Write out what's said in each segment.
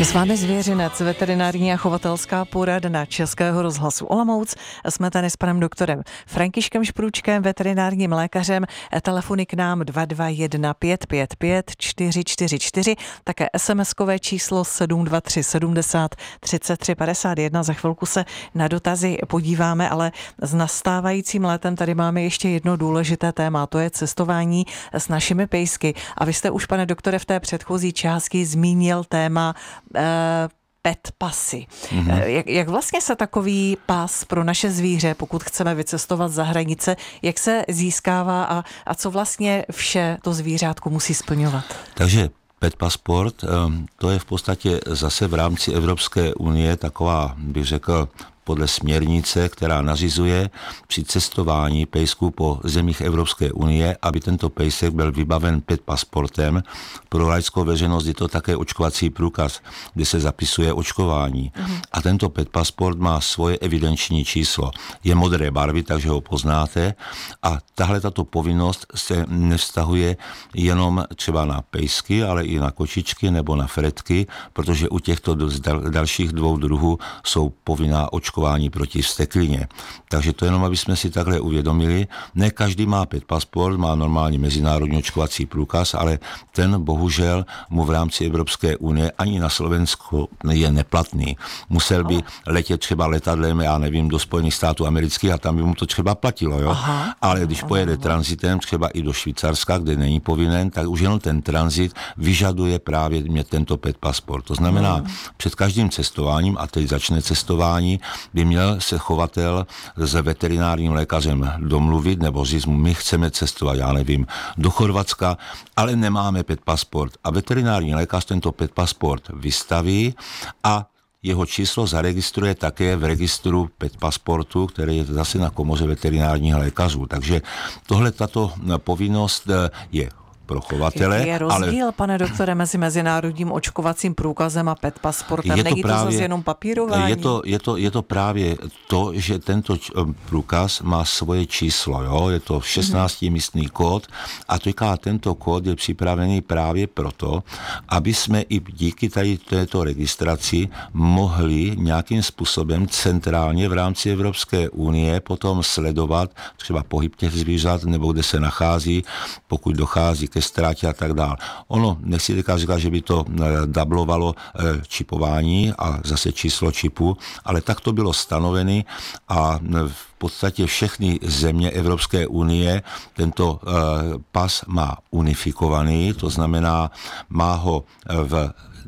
Je s vámi Zvěřinec, veterinární a chovatelská poradna Českého rozhlasu Olomouc. Jsme tady s panem doktorem Františkem Šprůčkem, veterinárním lékařem. Telefony k nám 221 555 444, také SMS-kové číslo 723 70 33 51. Za chvilku se na dotazy podíváme, ale s nastávajícím létem tady máme ještě jedno důležité téma, to je cestování s našimi pejsky. A vy jste už, pane doktore, v té předchozí části zmínil téma pet pasy. Jak vlastně se takový pas pro naše zvíře, pokud chceme vycestovat za hranice, jak se získává a co vlastně vše to zvířátko musí splňovat? Takže pet pasport, to je v podstatě zase v rámci Evropské unie taková, bych řekl, podle směrnice, která nařizuje při cestování pejsků po zemích Evropské unie, aby tento pejsek byl vybaven pet pasportem. Pro laickou veřejnost je to také očkovací průkaz, kde se zapisuje očkování. A tento pet pasport má svoje evidenční číslo. Je modré barvy, takže ho poznáte. A tato povinnost se nevztahuje jenom třeba na pejsky, ale i na kočičky nebo na fretky, protože u těchto dalších dvou druhů jsou povinná očkování proti vzteklině. Takže to jenom, aby jsme si takhle uvědomili. Ne každý má pet pasport, má normální mezinárodní očkovací průkaz, ale ten bohužel mu v rámci Evropské unie ani na Slovensku je neplatný. Musel by letět třeba letadlem, já nevím, do Spojených států amerických a tam by mu to třeba platilo, jo? Ale když pojede transitem třeba i do Švýcarska, kde není povinen, tak už jenom ten transit vyžaduje právě mít tento pet pasport. To znamená, před každým cestováním, a teď začne cestování, by měl se chovatel s veterinárním lékařem domluvit nebo říct mu, my chceme cestovat, já nevím, do Chorvatska, ale nemáme pet pasport. A veterinární lékař tento pet pasport vystaví a jeho číslo zaregistruje také v registru pet pasportu, který je zase na komoře veterinárních lékařů. Takže tato povinnost je pro chovatele. Je rozdíl, pane doktore, mezi mezinárodním očkovacím průkazem a pet pasportem? Není to zase jenom papírování? Je to právě to, že tento průkaz má svoje číslo. Jo? Je to 16-místný kód a tento kód je připravený právě proto, aby jsme i díky této registraci mohli nějakým způsobem centrálně v rámci Evropské unie potom sledovat třeba pohyb těch zvířat nebo kde se nachází, pokud dochází ke ztrátě a tak dále. Ono, nechci říkat, že by to dublovalo čipování a zase číslo čipu, ale tak to bylo stanovený a v podstatě všechny země Evropské unie tento pas má unifikovaný, to znamená, má ho v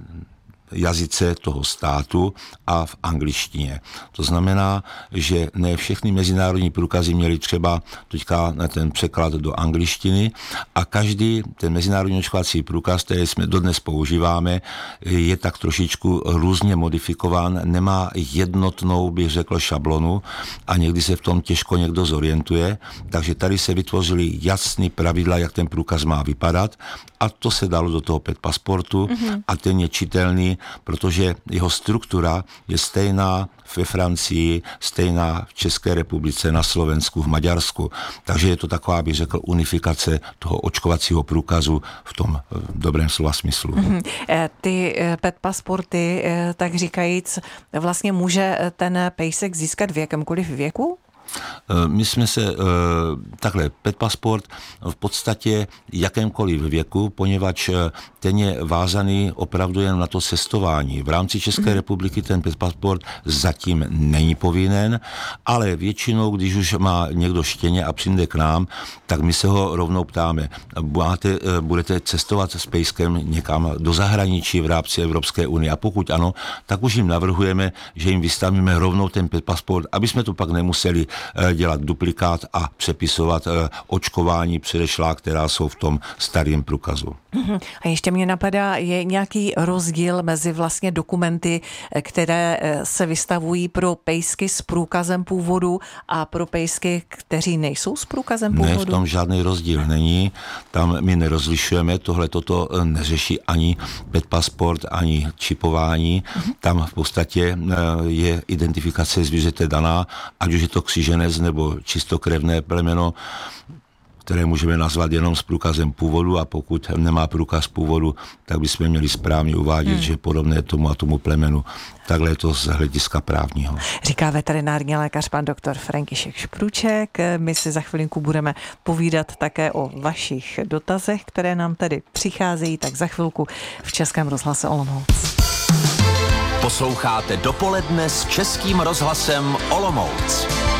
jazyce toho státu a v angličtině. To znamená, že ne všechny mezinárodní průkazy měly třeba teďka ten překlad do angličtiny a každý ten mezinárodní očkovací průkaz, který jsme dodnes používáme, je tak trošičku různě modifikován, nemá jednotnou, bych řekl, šablonu a někdy se v tom těžko někdo zorientuje, takže tady se vytvořily jasný pravidla, jak ten průkaz má vypadat a to se dalo do toho pet pasportu a ten je čitelný, protože jeho struktura je stejná ve Francii, stejná v České republice, na Slovensku, v Maďarsku. Takže je to taková, bych řekl, unifikace toho očkovacího průkazu v tom dobrém slova smyslu. Ty pet pasporty, tak říkajíc, vlastně může ten pejsek získat v jakémkoliv věku? My jsme se takhle, pet pasport v podstatě jakémkoliv věku, poněvadž ten je vázaný opravdu jen na to cestování. V rámci České republiky ten pet pasport zatím není povinen, ale většinou, když už má někdo štěně a přijde k nám, tak my se ho rovnou ptáme. Budete cestovat s pejskem někam do zahraničí v rámci Evropské unie a pokud ano, tak už jim navrhujeme, že jim vystavíme rovnou ten pet pasport, aby jsme to pak nemuseli dělat duplikát a přepisovat očkování předešlá, která jsou v tom starém průkazu. A ještě mě napadá, je nějaký rozdíl mezi vlastně dokumenty, které se vystavují pro pejsky s průkazem původu a pro pejsky, kteří nejsou s průkazem původu? Ne, v tom žádný rozdíl není. Tam my nerozlišujeme, toto neřeší ani pet pasport, ani čipování. Tam v podstatě je identifikace zvířete daná, ať už je to křiženec nebo čistokrevné plemeno. které můžeme nazvat jenom s průkazem původu, a pokud nemá průkaz původu, tak bychom měli správně uvádět, že podobné tomu a tomu plemenu. Takhle je to z hlediska právního. Říká veterinární lékař pan doktor František Šprůček. My si za chvilinku budeme povídat také o vašich dotazech, které nám tedy přicházejí, tak za chvilku v Českém rozhlase Olomouc. Posloucháte Dopoledne s Českým rozhlasem Olomouc.